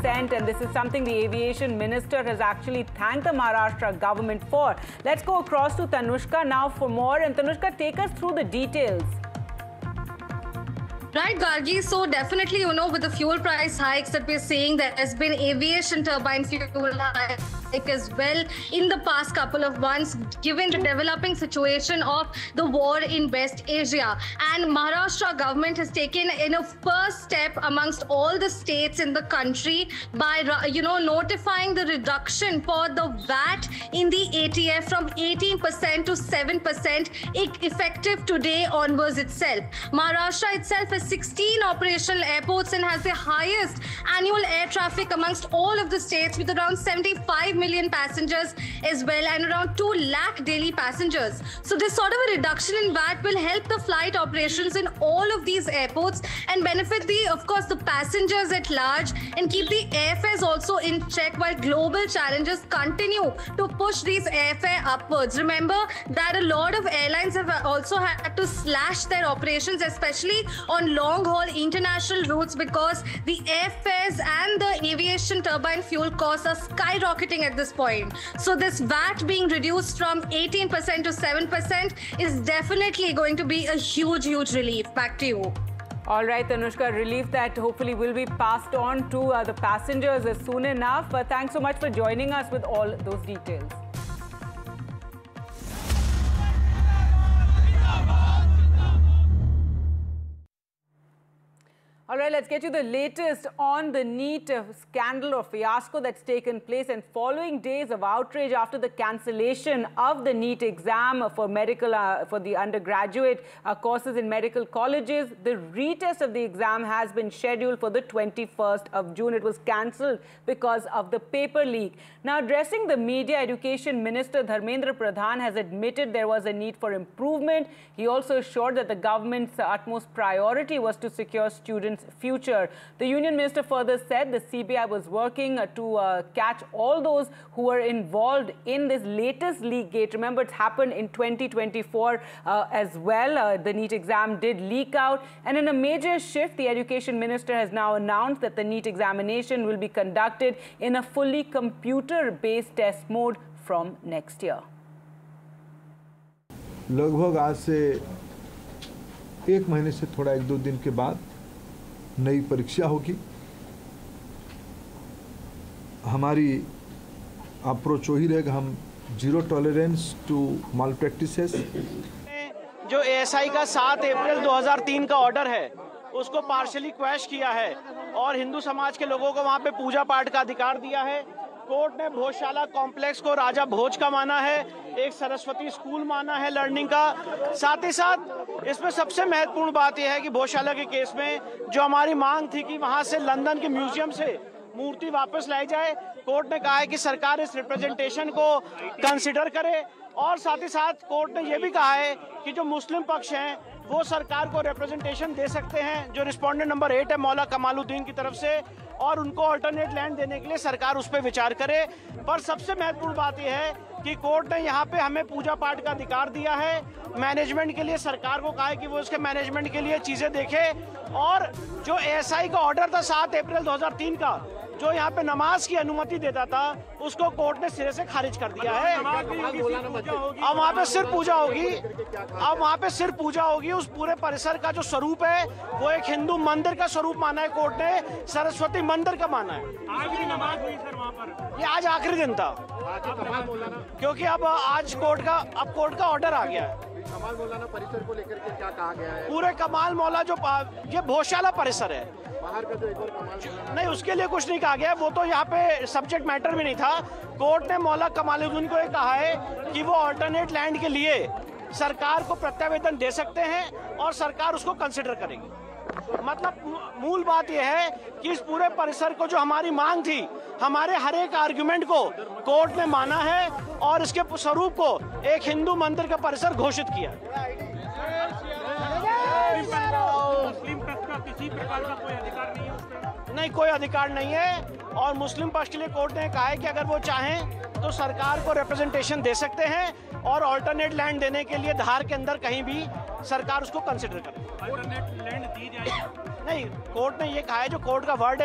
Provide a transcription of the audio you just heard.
And this is something the aviation minister has actually thanked the Maharashtra government for. Let's go across to Tanushka now for more. And Tanushka, take us through the details. Right, Gargi. So definitely, with the fuel price hikes that we're seeing, there has been aviation turbine fuel hike as well in the past couple of months, given the developing situation of the war in West Asia. And Maharashtra government has taken a first step amongst all the states in the country by, notifying the reduction for the VAT in the ATF from 18% to 7% effective today onwards itself. Maharashtra itself has 16 operational airports and has the highest annual air traffic amongst all of the states, with around 75 million passengers as well and around 2 lakh daily passengers. So this sort of a reduction in VAT will help the flight operations in all of these airports and benefit of course, the passengers at large, and keep the airfares also in check while global challenges continue to push these airfare upwards. Remember that a lot of airlines have also had to slash their operations, especially on long-haul international routes, because the airfares and the aviation turbine fuel costs are skyrocketing at this point. So this VAT being reduced from 18% to 7% is definitely going to be a huge relief. Back to you. All right, Tanushka, relief that hopefully will be passed on to the passengers soon enough. But thanks so much for joining us with all those details. All right, let's get you the latest on the NEET scandal or fiasco that's taken place. And following days of outrage after the cancellation of the NEET exam for medical, for the undergraduate courses in medical colleges, the retest of the exam has been scheduled for the 21st of June. It was cancelled because of the paper leak. Now, addressing the media, Education Minister Dharmendra Pradhan has admitted there was a need for improvement. He also assured that the government's utmost priority was to secure students' future. The union minister further said the CBI was working to catch all those who were involved in this latest leak gate. Remember, it's happened in 2024 as well. The NEET exam did leak out. And in a major shift, the education minister has now announced that the NEET examination will be conducted in a fully computer-based test mode from next year. लगभग आज से 1 महीने से थोड़ा 1-2 दिन के बाद नई परीक्षा होगी। हमारी अप्रोच वही रहेगा, हम zero tolerance to mall practices. जो एएसआई का 7 अप्रैल 2003 का ऑर्डर है उसको पार्शली क्वैश किया है और हिंदू समाज के लोगों को वहां पे पूजा पाठ का अधिकार दिया है। कोर्ट ने भोजशाला कॉम्प्लेक्स को राजा भोज का माना है, एक सरस्वती स्कूल माना है लर्निंग का। साथ ही साथ इसमें सबसे महत्वपूर्ण बात यह है कि भोजशाला के केस में जो हमारी मांग थी कि वहां से लंदन के म्यूजियम से मूर्ति वापस लाई जाए, कोर्ट ने कहा है कि सरकार इस रिप्रेजेंटेशन को कंसिडर करे। और साथ ही साथ कोर्ट ने यह भी कहा है कि जो मुस्लिम पक्ष हैं वो सरकार को रिप्रेजेंटेशन दे सकते हैं, जो रिस्पोंडेंट नंबर 8 है मौला कमालुद्दीन की तरफ से, और उनको अल्टरनेट लैंड देने के लिए सरकार उस पर विचार करे। पर सबसे महत्वपूर्ण बात यह है कि कोर्ट ने यहाँ पे हमें पूजा पाठ का अधिकार दिया है। मैनेजमेंट के लिए सरकार को कहा है कि वो उसके मैनेजमेंट के लिए चीजें देखे। और जो एएसआई का ऑर्डर था 7 अप्रैल 2003 का, जो यहाँ पे नमाज की अनुमति देता था, उसको कोर्ट ने सिरे से खारिज कर दिया है। अब वहाँ पे सिर्फ पूजा होगी, अब वहाँ पे सिर्फ पूजा होगी। उस पूरे परिसर का जो स्वरूप है वो एक हिंदू मंदिर का स्वरूप माना है कोर्ट ने, सरस्वती मंदिर का माना है। आखिरी नमाज हुई सर वहाँ पर, ये आज आखिरी दिन था, क्योंकि अब आज कोर्ट का ऑर्डर आ गया है। कमाल मौलाना परिसर को लेकर के क्या कहा गया है? पूरे कमाल मौला जो ये भोजशाला परिसर है, बाहर का जो एक और कमाल नहीं, उसके लिए कुछ नहीं कहा गया। वो तो यहाँ पे सब्जेक्ट मैटर भी नहीं था। कोर्ट ने मौला कमालुद्दीन को ये कहा है कि वो अल्टरनेट लैंड के लिए सरकार को प्रत्यावेदन दे सकते हैं और सरकार उसको कंसिडर करेगी। मतलब मूल बात यह है कि इस पूरे परिसर को जो हमारी मांग थी, हमारे हर एक आर्गुमेंट को कोर्ट ने माना है और इसके स्वरूप को एक हिंदू मंदिर का परिसर घोषित किया। मुस्लिम पक्ष का किसी प्रकार का कोई अधिकार नहीं है उस पर? नहीं, कोई अधिकार नहीं है। और मुस्लिम पक्ष के लिए कोर्ट ने कहा है कि अगर वो चाहें तो सरकार को रिप्रेजेंटेशन दे सकते हैं और अल्टरनेट लैंड देने के लिए धार के अंदर कहीं भी सरकार उसको कंसिडर करे। अल्टरनेट लैंड दी जाएगी? नहीं, कोर्ट ने ये कहा है, जो कोर्ट का वर्ड है